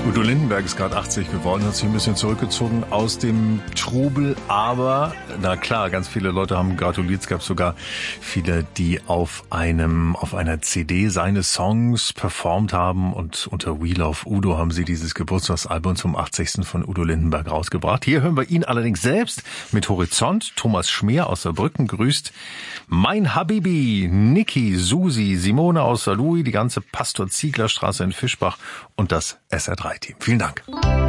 Udo Lindenberg ist gerade 80 geworden, hat sich ein bisschen zurückgezogen aus dem Trubel, aber na klar, ganz viele Leute haben gratuliert. Es gab sogar viele, die auf einer CD seine Songs performt haben, und unter We Love Udo haben sie dieses Geburtstagsalbum zum 80. von Udo Lindenberg rausgebracht. Hier hören wir ihn allerdings selbst mit Horizont. Thomas Schmeer aus Saarbrücken grüßt Mein Habibi, Niki, Susi, Simone aus Saarlouis, die ganze Pastor-Ziegler-Straße in Fischbach und das SR3-Team. Vielen Dank.